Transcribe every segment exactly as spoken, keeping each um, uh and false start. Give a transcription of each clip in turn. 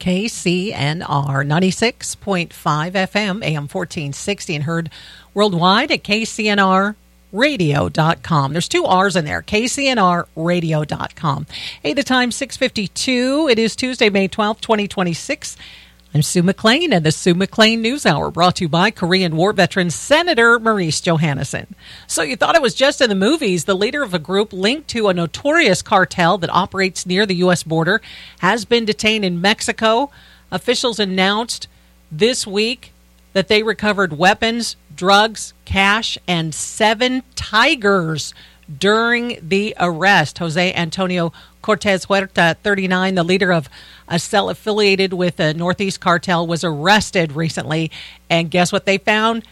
K C N R ninety-six point five F M, A M fourteen sixty, and heard worldwide at K C N R radio dot com. There's two R's in there, K C N R radio dot com. Hey, the time six fifty-two. It is Tuesday, May twelfth, twenty twenty-six. I'm Sue McLean, and the Sue McLean News Hour brought to you by Korean War veteran Senator Maurice Johannesson. So you thought it was just in the movies. The leader of a group linked to a notorious cartel that operates near the U S border has been detained in Mexico. Officials announced this week that they recovered weapons, drugs, cash, and seven tigers during the arrest. Jose Antonio Cortez Huerta, thirty-nine, the leader of a cell affiliated with the Northeast Cartel, was arrested recently. And guess what they found?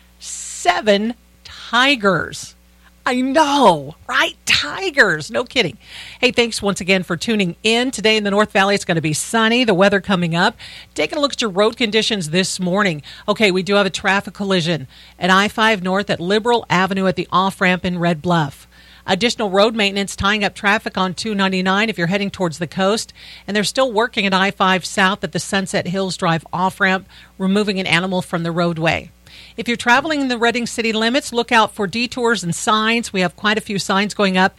Seven tigers. I know, right? Tigers. No kidding. Hey, thanks once again for tuning in. Today in the North Valley, it's going to be sunny. The weather coming up. Taking a look at your road conditions this morning. Okay, we do have a traffic collision at I five North at Liberal Avenue at the off-ramp in Red Bluff. Additional road maintenance tying up traffic on two ninety-nine if you're heading towards the coast. And they're still working at I five South at the Sunset Hills Drive off-ramp, removing an animal from the roadway. If you're traveling in the Redding city limits, look out for detours and signs. We have quite a few signs going up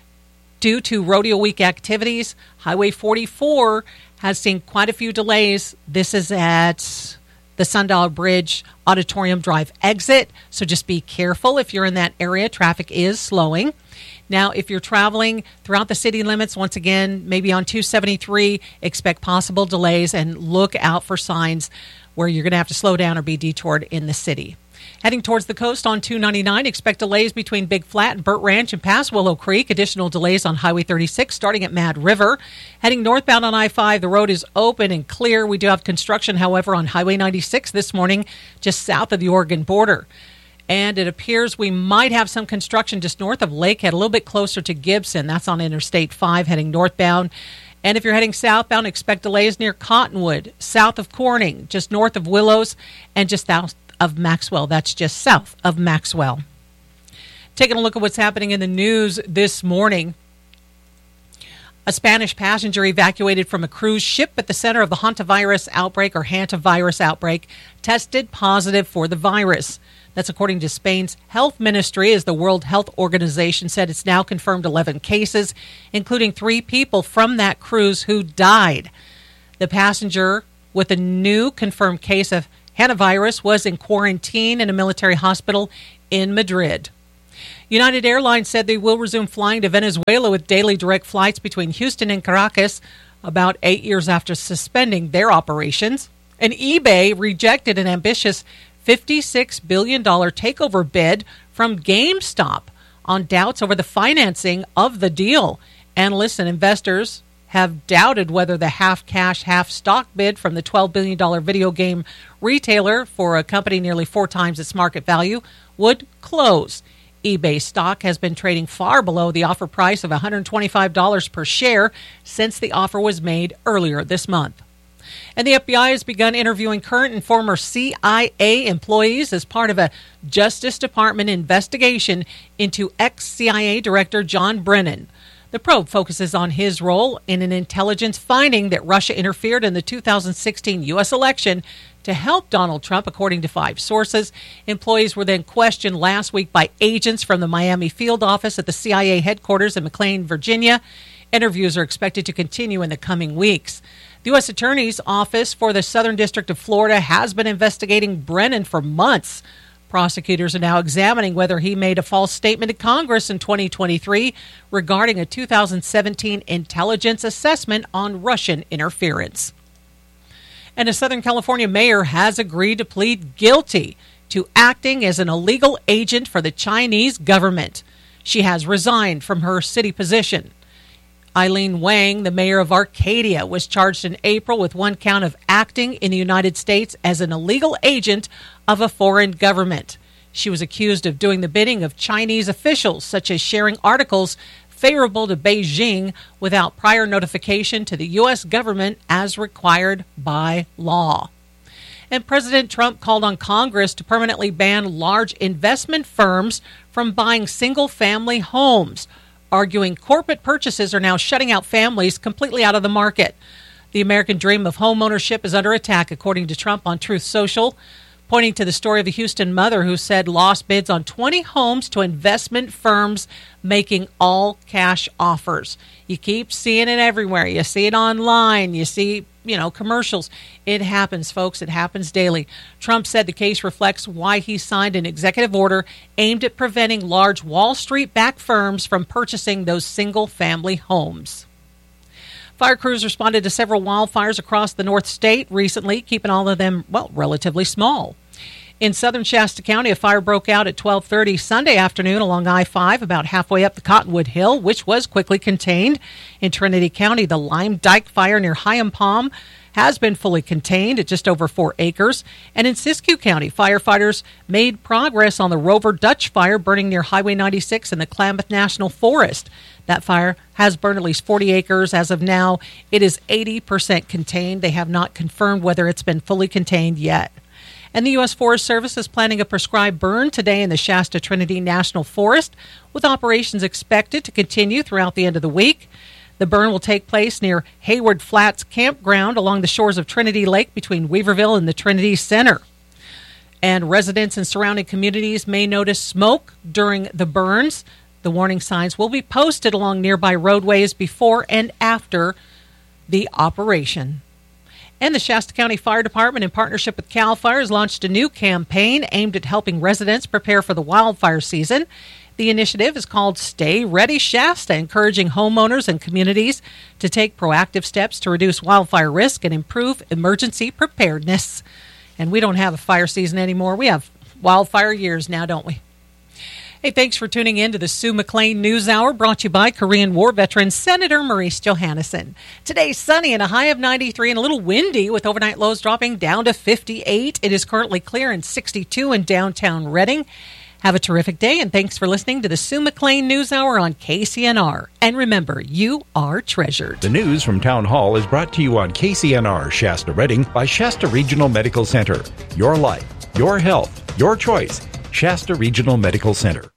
due to Rodeo Week activities. Highway forty-four has seen quite a few delays. This is at the Sundial Bridge Auditorium Drive exit, so just be careful if you're in that area. Traffic is slowing. Now, if you're traveling throughout the city limits, once again, maybe on two seventy-three, expect possible delays and look out for signs where you're going to have to slow down or be detoured in the city. Heading towards the coast on two ninety-nine, expect delays between Big Flat and Burt Ranch and past Willow Creek. Additional delays on Highway thirty-six starting at Mad River. Heading northbound on I five, the road is open and clear. We do have construction, however, on Highway ninety-six this morning, just south of the Oregon border. And it appears we might have some construction just north of Lakehead, a little bit closer to Gibson. That's on Interstate five heading northbound. And if you're heading southbound, expect delays near Cottonwood, south of Corning, just north of Willows, and just south of Maxwell. That's just south of Maxwell. Taking a look at what's happening in the news this morning. A Spanish passenger evacuated from a cruise ship at the center of the hantavirus outbreak or hantavirus outbreak tested positive for the virus. That's according to Spain's health ministry, as the World Health Organization said it's now confirmed eleven cases, including three people from that cruise who died. The passenger with a new confirmed case of hantavirus was in quarantine in a military hospital in Madrid. United Airlines said they will resume flying to Venezuela with daily direct flights between Houston and Caracas about eight years after suspending their operations. And eBay rejected an ambitious fifty-six billion dollars takeover bid from GameStop on doubts over the financing of the deal. Analysts and investors have doubted whether the half-cash, half-stock bid from the twelve billion dollars video game retailer for a company nearly four times its market value would close. eBay stock has been trading far below the offer price of one hundred twenty-five dollars per share since the offer was made earlier this month. And the F B I has begun interviewing current and former C I A employees as part of a Justice Department investigation into ex-C I A Director John Brennan. The probe focuses on his role in an intelligence finding that Russia interfered in the two thousand sixteen U S election to help Donald Trump, according to five sources. Employees were then questioned last week by agents from the Miami field office at the C I A headquarters in McLean, Virginia. Interviews are expected to continue in the coming weeks. The U S Attorney's Office for the Southern District of Florida has been investigating Brennan for months. Prosecutors are now examining whether he made a false statement to Congress in twenty twenty-three regarding a two thousand seventeen intelligence assessment on Russian interference. And a Southern California mayor has agreed to plead guilty to acting as an illegal agent for the Chinese government. She has resigned from her city position. Eileen Wang, the mayor of Arcadia, was charged in April with one count of acting in the United States as an illegal agent of a foreign government. She was accused of doing the bidding of Chinese officials, such as sharing articles favorable to Beijing without prior notification to the U S government as required by law. And President Trump called on Congress to permanently ban large investment firms from buying single-family homes, arguing corporate purchases are now shutting out families completely out of the market. The American dream of home ownership is under attack, according to Trump on Truth Social, pointing to the story of a Houston mother who said lost bids on twenty homes to investment firms making all cash offers. You keep seeing it everywhere. You see it online. You see, you know, commercials. It happens, folks. It happens daily. Trump said the case reflects why he signed an executive order aimed at preventing large Wall Street-backed firms from purchasing those single-family homes. Fire crews responded to several wildfires across the North State recently, keeping all of them, well, relatively small. In southern Shasta County, a fire broke out at twelve thirty Sunday afternoon along I five, about halfway up the Cottonwood Hill, which was quickly contained. In Trinity County, the Lime Dyke fire near Hyam Palm has been fully contained at just over four acres. And in Siskiyou County, firefighters made progress on the Rover Dutch fire burning near Highway ninety-six in the Klamath National Forest. That fire has burned at least forty acres. As of now, it is eighty percent contained. They have not confirmed whether it's been fully contained yet. And the U S Forest Service is planning a prescribed burn today in the Shasta Trinity National Forest, with operations expected to continue throughout the end of the week. The burn will take place near Hayward Flats Campground along the shores of Trinity Lake between Weaverville and the Trinity Center. And residents in surrounding communities may notice smoke during the burns. The warning signs will be posted along nearby roadways before and after the operation. And the Shasta County Fire Department, in partnership with CAL FIRE, has launched a new campaign aimed at helping residents prepare for the wildfire season. The initiative is called Stay Ready Shasta, encouraging homeowners and communities to take proactive steps to reduce wildfire risk and improve emergency preparedness. And we don't have a fire season anymore. We have wildfire years now, don't we? Hey, thanks for tuning in to the Sue McLean News Hour, brought to you by Korean War veteran Senator Maurice Johannesson. Today's sunny and a high of ninety-three and a little windy with overnight lows dropping down to fifty-eight. It is currently clear and sixty-two in downtown Reading. Have a terrific day, and thanks for listening to the Sue McLean News Hour on K C N R. And remember, you are treasured. The news from Town Hall is brought to you on K C N R Shasta Reading by Shasta Regional Medical Center. Your life, your health, your choice. Shasta Regional Medical Center.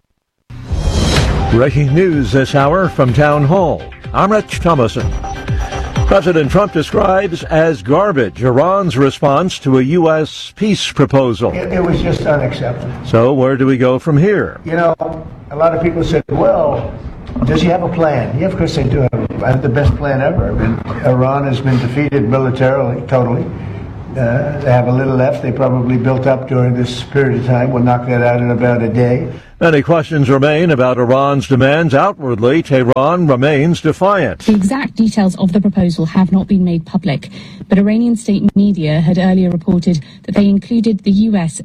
Breaking news this hour from Town Hall. I'm Rich Thomason. President Trump describes as garbage Iran's response to a U S peace proposal. It, it was just unacceptable. So where do we go from here? You know, a lot of people said, well, does he have a plan? Yeah, of course they do have, have the best plan ever. I mean, Iran has been defeated militarily, totally. Uh, they have a little left. They probably built up during this period of time. We'll knock that out in about a day. Many questions remain about Iran's demands. Outwardly, Tehran remains defiant. The exact details of the proposal have not been made public, but Iranian state media had earlier reported that they included the U S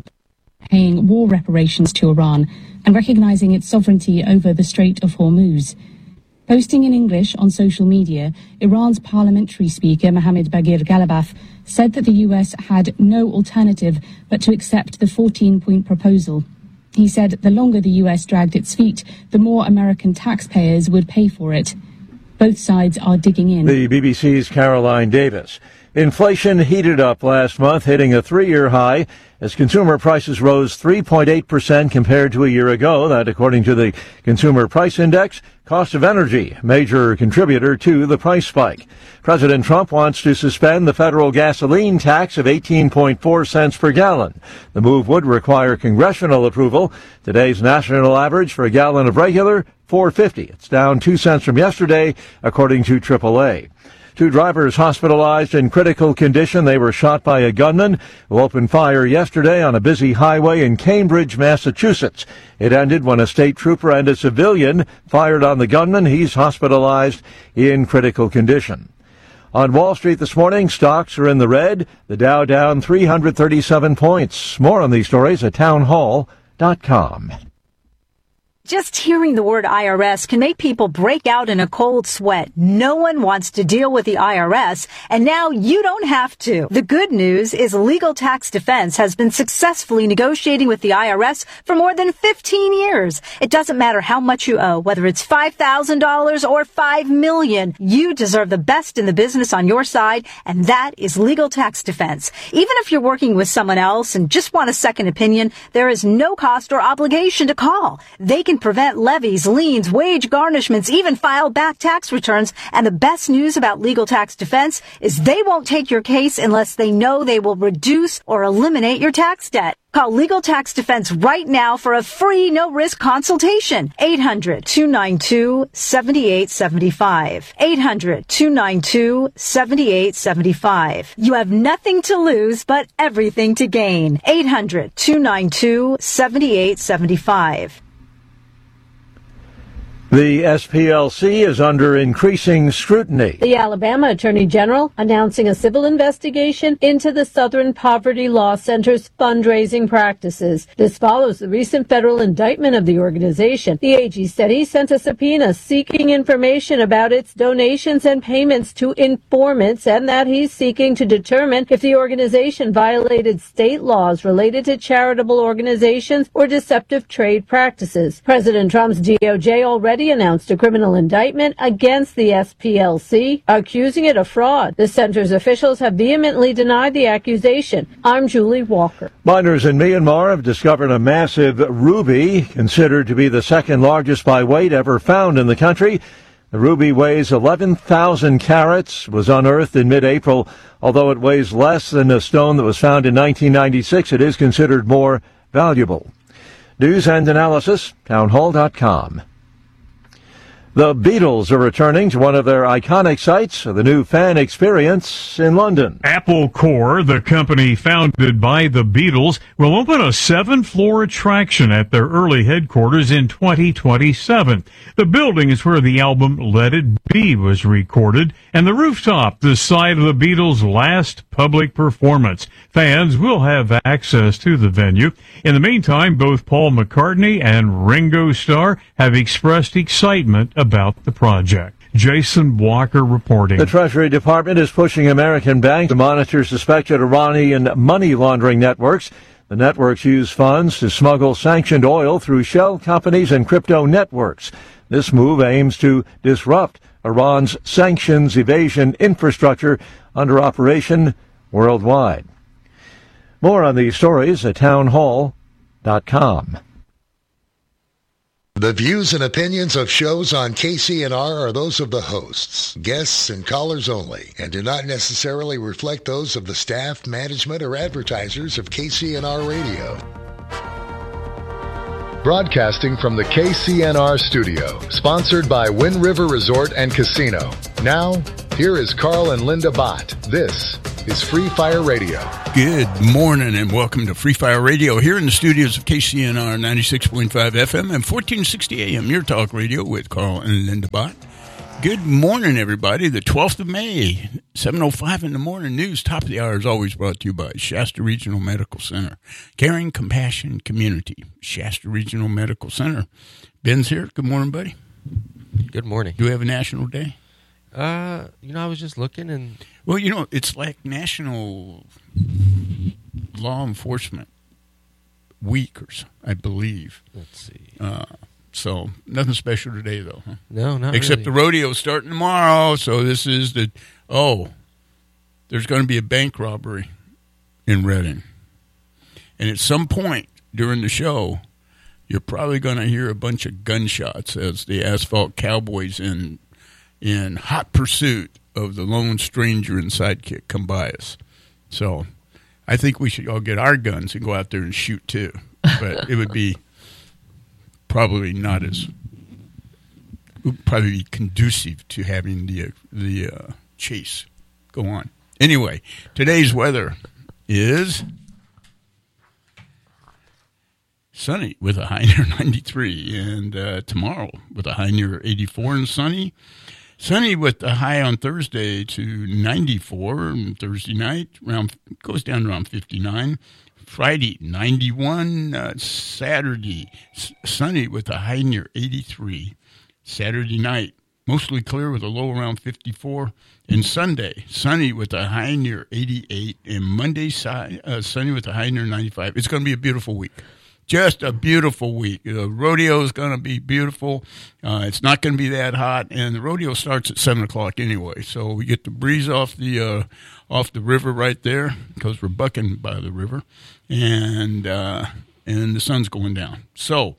paying war reparations to Iran and recognizing its sovereignty over the Strait of Hormuz. Posting in English on social media, Iran's parliamentary speaker Mohammad Bagir Ghalibaf said that the U S had no alternative but to accept the fourteen-point proposal. He said the longer the U S dragged its feet, the more American taxpayers would pay for it. Both sides are digging in. The B B C's Caroline Davis. Inflation heated up last month, hitting a three-year high as consumer prices rose three point eight percent compared to a year ago. That, according to the Consumer Price Index. Cost of energy, major contributor to the price spike. President Trump wants to suspend the federal gasoline tax of eighteen point four cents per gallon. The move would require congressional approval. Today's national average for a gallon of regular, four fifty. It's down two cents from yesterday, according to triple A. Two drivers hospitalized in critical condition. They were shot by a gunman who opened fire yesterday on a busy highway in Cambridge, Massachusetts. It ended when a state trooper and a civilian fired on the gunman. He's hospitalized in critical condition. On Wall Street this morning, stocks are in the red. The Dow down three hundred thirty-seven points. More on these stories at townhall dot com. Just hearing the word I R S can make people break out in a cold sweat. No one wants to deal with the I R S, and now you don't have to. The good news is Legal Tax Defense has been successfully negotiating with the I R S for more than fifteen years. It doesn't matter how much you owe, whether it's five thousand dollars or five million dollars. You deserve the best in the business on your side, and that is Legal Tax Defense. Even if you're working with someone else and just want a second opinion, there is no cost or obligation to call. They can can prevent levies, liens, wage garnishments, even file back tax returns. And the best news about Legal Tax Defense is they won't take your case unless they know they will reduce or eliminate your tax debt. Call Legal Tax Defense right now for a free, no-risk consultation. eight hundred, two nine two, seven eight seven five. eight hundred, two nine two, seven eight seven five. You have nothing to lose, but everything to gain. eight hundred, two nine two, seven eight seven five. The S P L C is under increasing scrutiny. The Alabama Attorney General announcing a civil investigation into the Southern Poverty Law Center's fundraising practices. This follows the recent federal indictment of the organization. The A G said he sent a subpoena seeking information about its donations and payments to informants, and that he's seeking to determine if the organization violated state laws related to charitable organizations or deceptive trade practices. President Trump's D O J already announced a criminal indictment against the S P L C, accusing it of fraud. The center's officials have vehemently denied the accusation. I'm Julie Walker. Miners in Myanmar have discovered a massive ruby, considered to be the second largest by weight ever found in the country. The ruby weighs eleven thousand carats, was unearthed in mid-April. Although it weighs less than a stone that was found in nineteen ninety-six, it is considered more valuable. News and analysis, townhall dot com. The Beatles are returning to one of their iconic sites, the new fan experience in London. Apple Corps, the company founded by the Beatles, will open a seven-floor attraction at their early headquarters in twenty twenty-seven. The building is where the album Let It Be was recorded, and the rooftop, the site of the Beatles' last public performance. Fans will have access to the venue. In the meantime, both Paul McCartney and Ringo Starr have expressed excitement about the project. Jason Walker reporting. The Treasury Department is pushing American banks to monitor suspected Iranian money laundering networks. The networks use funds to smuggle sanctioned oil through shell companies and crypto networks. This move aims to disrupt Iran's sanctions evasion infrastructure under operation worldwide. More on these stories at townhall dot com. The views and opinions of shows on K C N R are those of the hosts, guests, and callers only, and do not necessarily reflect those of the staff, management, or advertisers of K C N R Radio. Broadcasting from the K C N R studio, sponsored by Wind River Resort and Casino. Now, here is Carl and Linda Bott. This is Free Fire Radio. Good morning and welcome to Free Fire Radio here in the studios of K C N R ninety-six point five F M and fourteen sixty A M, your talk radio with Carl and Linda Bott. Good morning, everybody. The twelfth of May, seven oh five in the morning news. Top of the hour is always brought to you by Shasta Regional Medical Center. Caring, compassion, community. Shasta Regional Medical Center. Ben's here. Good morning, buddy. Good morning. Do we have a national day? Uh, you know, I was just looking and... Well, you know, it's like National Law Enforcement Week, or I believe. Let's see. Uh, so, nothing special today, though, huh? No, not Except really. the rodeo's starting tomorrow, so this is the... Oh, there's going to be a bank robbery in Reading. And at some point during the show, you're probably going to hear a bunch of gunshots as the Asphalt Cowboys in... in hot pursuit of the lone stranger and sidekick come by us. So I think we should all get our guns and go out there and shoot too. But it would be probably not as, it would probably be conducive to having the, the uh, chase go on. Anyway, today's weather is sunny with a high near ninety-three. And uh, tomorrow with a high near eighty-four and sunny. Sunny with a high on Thursday to ninety-four, and Thursday night around goes down around fifty-nine. Friday, ninety-one. Uh, Saturday, s- sunny with a high near eighty-three. Saturday night, mostly clear with a low around fifty-four. And Sunday, sunny with a high near eighty-eight. And Monday, si- uh, sunny with a high near ninety-five. It's going to be a beautiful week. Just a beautiful week. The rodeo is going to be beautiful. Uh, it's not going to be that hot, and the rodeo starts at seven o'clock anyway. So we get the breeze off the uh, off the river right there because we're bucking by the river, and uh, and the sun's going down. So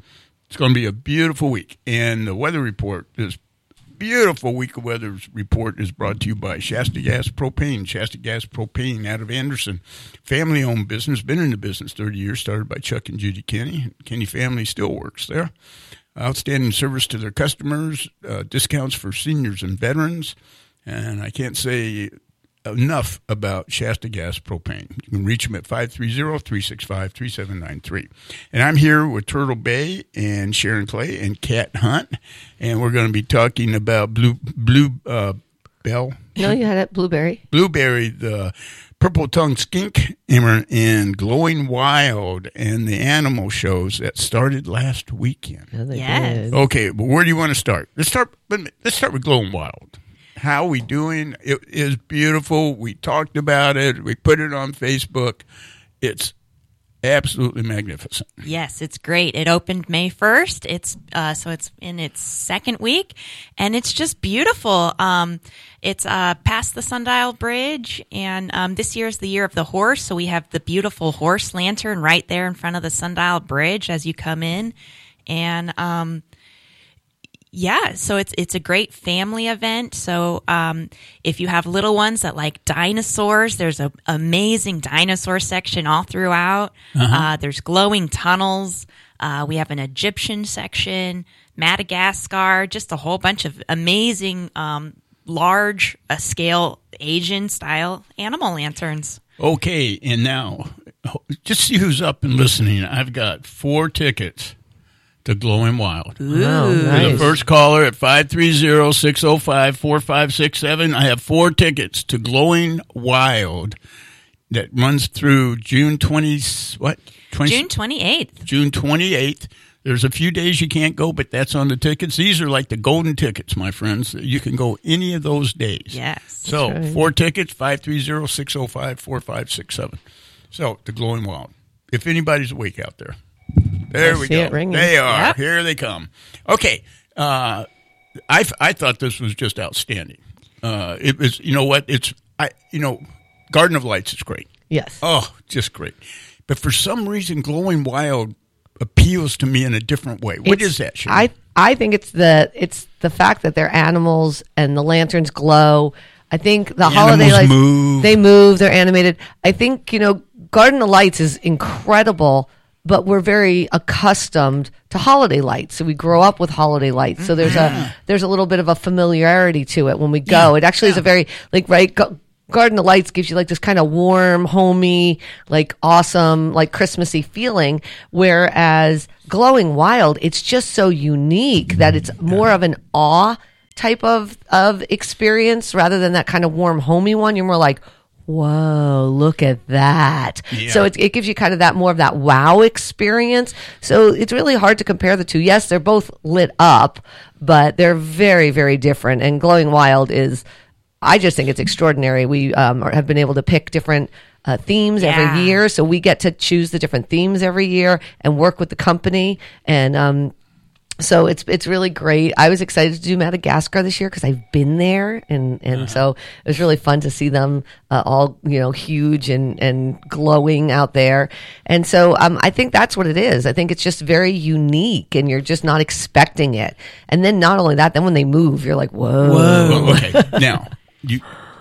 It's going to be a beautiful week. And the weather report, this beautiful week of weather report is brought to you by Shasta Gas Propane. Shasta Gas Propane out of Anderson. Family-owned business, been in the business thirty years, started by Chuck and Judy Kenny. Kenny family still works there. Outstanding service to their customers, uh, discounts for seniors and veterans. And I can't say enough about Shasta Gas Propane. You can reach them at five three zero, three six five, three seven nine three. And I'm here with Turtle Bay and Sharon Clay and Cat Hunt, and we're going to be talking about blue blue uh, bell. No, you had it, blueberry. Blueberry, the purple tongue skink, and Glowing Wild, and the animal shows that started last weekend. Yeah, they Yes. did. Okay, but where do you want to start? Let's start. Let's start with Glowing Wild. How we doing? It is beautiful. We talked about it. We put it on Facebook. It's absolutely magnificent. Yes, it's great. It opened May first. It's uh, so it's in its second week, and it's just beautiful. Um, it's uh, past the Sundial Bridge, and um, this year is the year of the horse. So we have the beautiful horse lantern right there in front of the Sundial Bridge as you come in, and um, yeah, so it's it's a great family event. So um, if you have little ones that like dinosaurs, there's an amazing dinosaur section all throughout. Uh-huh. Uh, there's glowing tunnels. Uh, we have an Egyptian section, Madagascar, just a whole bunch of amazing um, large uh, scale Asian style animal lanterns. Okay, and now, just see who's up and listening. I've got four tickets to Glowing Wild. Ooh, For nice. the first caller at five three zero, six zero five, four five six seven, I have four tickets to Glowing Wild that runs through June twentieth, what? twenty June twenty-eighth. June twenty-eighth. There's a few days you can't go, but that's on the tickets. These are like the golden tickets, my friends. You can go any of those days. Yes. So, right. four tickets, five three zero, six zero five, four five six seven. So, the Glowing Wild. If anybody's awake out there. There I we see go. it ringing. They are. Yep. Here they come. Okay. Uh, I, I thought this was just outstanding. Uh, it was, you know what? It's, I, you know, Garden of Lights is great. Yes. Oh, just great. But for some reason, Glowing Wild appeals to me in a different way. What It's- is that, Sharon? I I think it's the it's the fact that they're animals and the lanterns glow. I think the, The holiday animals lights move. they move, they're animated. I think, you know, Garden of Lights is incredible, but we're very accustomed to holiday lights. So we grow up with holiday lights. So there's a there's a little bit of a familiarity to it when we go. Yeah, It actually is a very like right go, Garden of Lights gives you like this kind of warm, homey, like awesome, like Christmassy feeling. Whereas Glowing Wild, it's just so unique that it's more of an awe type of, of experience rather than that kind of warm, homey one. You're more like, whoa, look at that. Yeah. So it, it gives you kind of that more of that wow experience. So it's really hard to compare the two. Yes, they're both lit up, but they're very, very different. And Glowing Wild is, I just think it's extraordinary. We um, are, have been able to pick different uh, themes Yeah. every year. So we get to choose the different themes every year and work with the company. And um, so it's it's really great. I was excited to do Madagascar this year because I've been there. And, and so it was really fun to see them uh, all, you know, huge and, and glowing out there. And so um, I think that's what it is. I think it's just very unique and you're just not expecting it. And then not only that, then when they move, you're like, whoa. Well, okay. Now, you,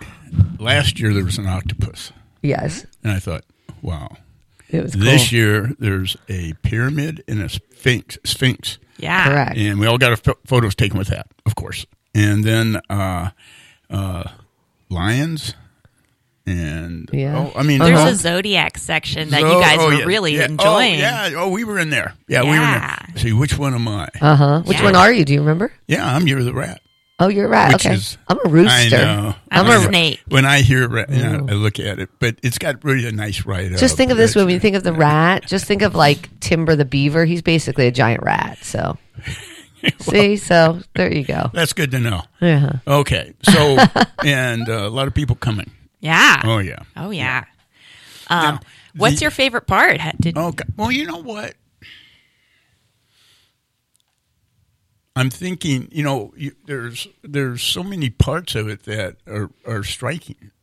last year there was an octopus. Yes. And I thought, wow. It was cool. This year there's a pyramid and a sphinx. Sphinx. Yeah. Correct. And we all got our ph- photos taken with that, of course. And then uh, uh, lions. And, Yeah. oh, I mean, There's oh, a Zodiac section that so- you guys oh, were yeah, really yeah. enjoying. Oh, yeah. Oh, we were in there. Yeah, we were in Yeah. there. See, which one am I? Uh huh. Which Yeah. one are you? Do you remember? Yeah, I'm You're the Rat. Oh, you're right. Which Okay. is- I'm a rooster. I know. I'm I a know. snake. When I hear rat, you know, I look at it, but it's got really a nice write-up. Just think of this That's- when you think of the rat. Just think of like Timber the beaver. He's basically a giant rat. So, see, so there you go. That's good to know. Yeah. Okay, so and uh, a lot of people coming. Yeah. Oh yeah. Oh, yeah. Um, Now, what's the- your favorite part? Ha- Did, Okay. Well, you know what? I'm thinking. You know, you, there's there's so many parts of it that are are striking.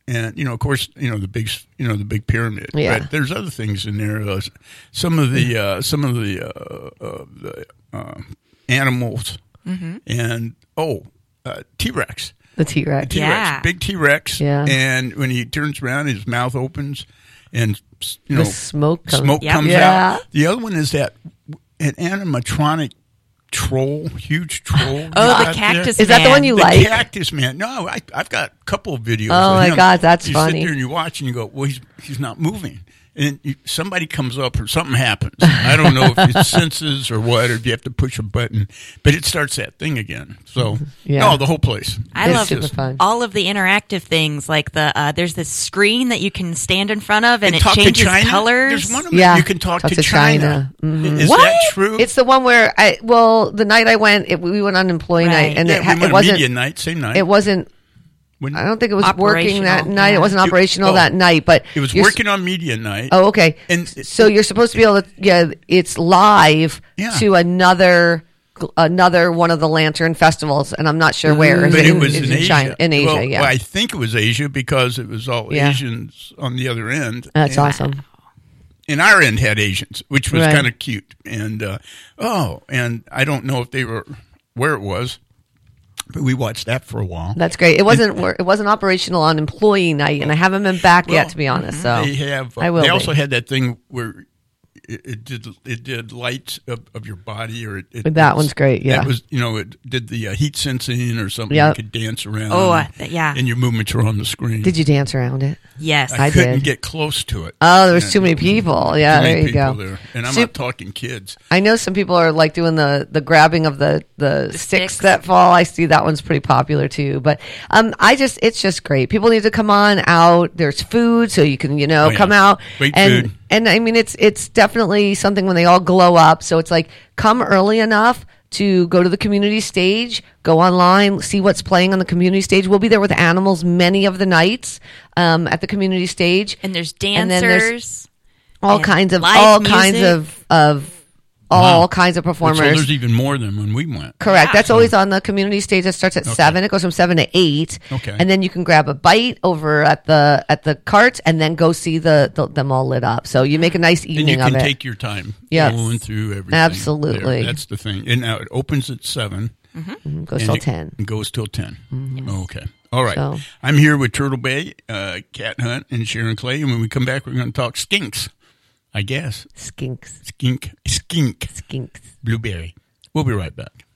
and you know, of course, you know the big, you know, the big pyramid. Yeah. But there's other things in there. Uh, some of the, uh, some of the, uh, uh, the uh, animals, Mm-hmm. and oh, uh, T-Rex. The T-Rex. T-Rex, Yeah. big T-Rex. Yeah. And when he turns around, his mouth opens, and you know, The smoke comes- smoke Yep. comes Yeah. out. The other one is that an animatronic troll, huge troll. Oh, out the there. cactus Is that the man. one you the like? cactus man. No, I, I've got a couple of videos. Oh, of my him. God, that's you funny. sit there and you watch, and you go, "Well, he's he's not moving." And you, somebody comes up or something happens. I don't know if it's senses or what, or if you have to push a button, but it starts that thing again. So, Yeah. no, the whole place. I It's love super fun. all of the interactive things, like the uh, there's this screen that you can stand in front of, and, And it talk to changes China? colors. There's one of them Yeah. you can talk, Talk to, to China. China. Mhm. Is What? that true? It's the one where I well, the night I went, it, we went on employee Right. night, and yeah, it, ha- we went it wasn't. media night, same night. It wasn't. When- I don't think it was working that Operational, night. yeah. It wasn't It- operational oh, that night, but It was you're s- working on media night. Oh, okay. And so you're supposed to be able to. Yeah, it's live Yeah. to another another one of the lantern festivals, and I'm not sure where. Is but it in- was is in Asia. China, in Asia, well, yeah. well, I think it was Asia because it was all Yeah. Asians on the other end. That's and, awesome. And our end had Asians, which was Right. kind of cute. And uh, oh, and I don't know if they were where it was, but we watched that for a while. That's great. It wasn't. wor- It wasn't operational on employee night, and I haven't been back yet, Well, to be honest. So they have. I will. They be. also had that thing where it, it did it did lights of, of your body, or it, it That it one's great, yeah. it was you know it did the uh, heat sensing or something. Yep. You could dance around. Oh, uh, and, yeah. and your movements were on the screen. Did you dance around it? Yes, I, I couldn't did. get close to it. Oh, there was Yeah. too many people. Yeah, Too many there you people go. there. And I'm Sup- not talking kids. I know some people are like doing the the grabbing of the the, sticks, sticks. that fall. I see that one's pretty popular too. But um, I just it's just great. People need to come on out. There's food, so you can you know Oh, yeah. come out Great and food. and I mean it's it's definitely something when they all glow up. So it's like come early enough to go to the community stage, go online, see what's playing on the community stage. We'll be there with animals many of the nights um, at the community stage, and there's And then there's dancers, all and kinds of live all music. kinds of of all Wow. kinds of So performers. there's even more than when we went. Correct. Yeah. That's always on the community stage. That starts at Okay. seven. It goes from seven to eight. Okay. And then you can grab a bite over at the at the cart, and then go see the, the them all lit up. So you make a nice And you evening can of it. take your time Yes. going through everything. Absolutely. there. That's the thing. And now it opens at seven. Mhm. Goes and till it- ten. It goes till ten. Okay. All right. So- I'm here with Turtle Bay, uh, Cat Hunt, and Sharon Clay. And when we come back, we're going to talk skinks, I guess. Skinks. Skink. Skink. Skinks. Blueberry. We'll be right back.